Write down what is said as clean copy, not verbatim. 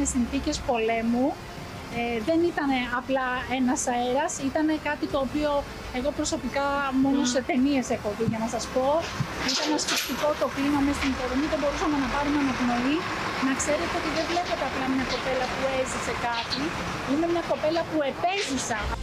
συνθήκες πολέμου. Δεν ήταν απλά ένας αέρας, ήταν κάτι το οποίο εγώ προσωπικά μόνο σε ταινίες έχω δει, για να σας πω. Ήταν ασφυκτικό το κλίμα μέσα στην υποδομή, δεν μπορούσαμε να πάρουμε αναπνοή. Να ξέρετε ότι δεν βλέπετε απλά μια κοπέλα που έζησε κάτι, είμαι μια κοπέλα που επέζησα.